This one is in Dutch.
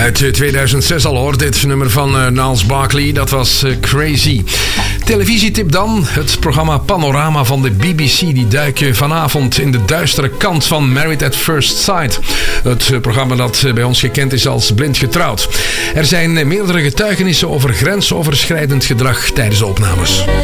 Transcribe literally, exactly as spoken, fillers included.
Uit tweeduizend zes al hoor, dit nummer van uh, Niles Barkley. Dat was uh, Crazy. Televisietip dan. Het programma Panorama van de B B C. Die duiken vanavond in de duistere kant van Married at First Sight. Het uh, programma dat uh, bij ons gekend is als Blind Getrouwd. Er zijn uh, meerdere getuigenissen over grensoverschrijdend gedrag tijdens de opnames.